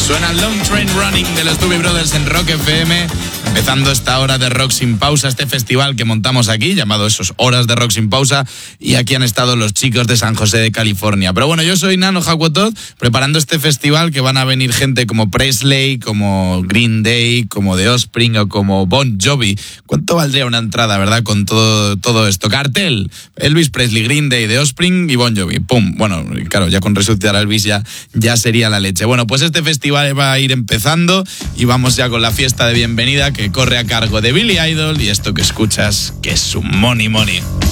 Suena Long Train Running de los Doobie Brothers en Rock FM, empezando esta hora de Rock Sin Pausa, este festival que montamos aquí, llamado esos Horas de Rock Sin Pausa, y aquí han estado los chicos de San José de California. Pero bueno, yo soy Nano Jacuotot, preparando este festival que van a venir gente como Presley, como Green Day, como The Offspring o como Bon Jovi. ¿Cuánto valdría una entrada, verdad, con todo esto? Cartel, Elvis Presley, Green Day, The Offspring y Bon Jovi. ¡Pum! Bueno, claro, ya con resucitar a Elvis ya sería la leche. Bueno, pues este festival va a ir empezando y vamos ya con la fiesta de bienvenida que corre a cargo de Billy Idol y esto que escuchas que es un Money Money.